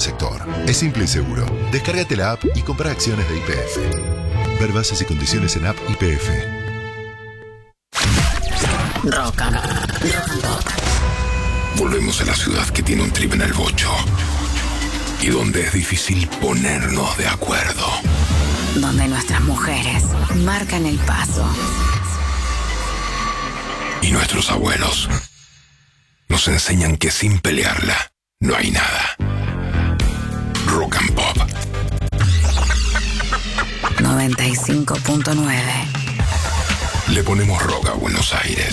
sector. Es simple y seguro. Descárgate la app y compra acciones de YPF. Ver bases y condiciones en app YPF. Rock and Pop. Volvemos a la ciudad que tiene un trip en el bocho y donde es difícil ponernos de acuerdo. Donde nuestras mujeres marcan el paso. Y nuestros abuelos nos enseñan que sin pelearla no hay nada. Rock and Pop 95.9. Le ponemos rock a Buenos Aires.